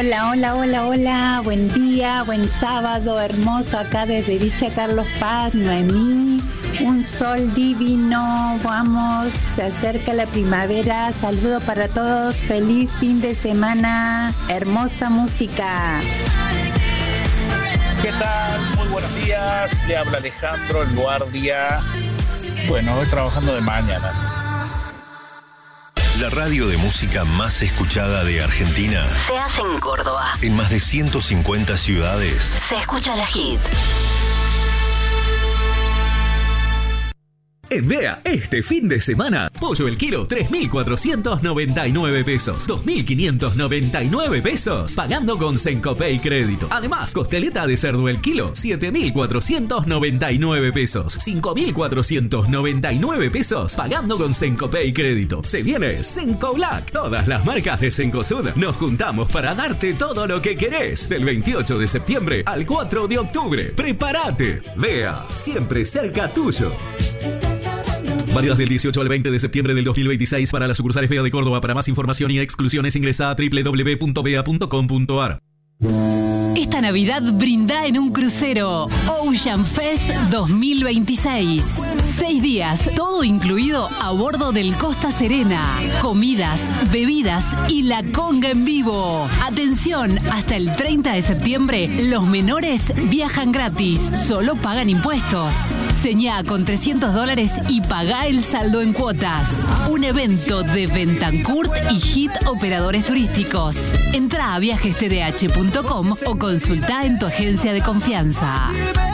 Hola, hola, hola, hola, buen día, buen sábado hermoso acá desde Villa Carlos Paz, Noemí, un sol divino, vamos, se acerca la primavera, saludo para todos, feliz fin de semana, hermosa música. ¿Qué tal? Muy buenos días, le habla Alejandro, el guardia, bueno, hoy trabajando de mañana. La radio de música más escuchada de Argentina se hace en Córdoba. En más de 150 ciudades. Se escucha La Hit. En Vea, este fin de semana, pollo el kilo, 3.499 pesos, 2.599 pesos, pagando con Sencopay Crédito. Además, costeleta de cerdo el kilo, 7.499 pesos, 5.499 pesos, pagando con Sencopay Crédito. Se viene Senco Black. Todas las marcas de Cencosud nos juntamos para darte todo lo que querés. Del 28 de septiembre al 4 de octubre. ¡Prepárate! Vea, siempre cerca tuyo. Válidas del 18 al 20 de septiembre del 2026 para las sucursales Vea de Córdoba. Para más información y exclusiones ingresa a www.vea.com.ar. Esta Navidad brinda en un crucero Ocean Fest 2026. 6 días, todo incluido a bordo del Costa Serena. Comidas, bebidas y la conga en vivo. Atención, hasta el 30 de septiembre los menores viajan gratis, solo pagan impuestos. Señá con $300 y pagá el saldo en cuotas. Un evento de Bentancourt y Hit Operadores Turísticos. Entrá a viajestdh.com o consultá en tu agencia de confianza.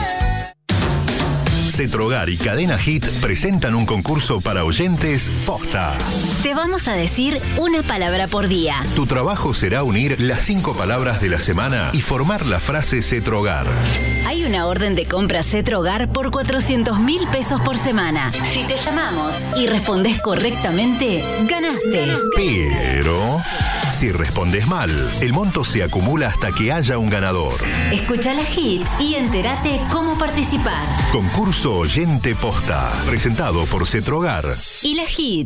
Cetrogar y Cadena Hit presentan un concurso para oyentes posta. Te vamos a decir una palabra por día. Tu trabajo será unir las 5 palabras de la semana y formar la frase Cetrogar. Hay una orden de compra Cetrogar por 400.000 pesos por semana. Si te llamamos y respondes correctamente, ganaste. Pero si respondes mal, el monto se acumula hasta que haya un ganador. Escucha La Hit y entérate cómo participar. Concurso Oyente Posta, presentado por Cetrogar y La Hit.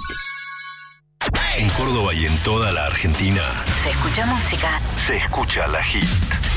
En Córdoba y en toda la Argentina se escucha música. Se escucha La Hit.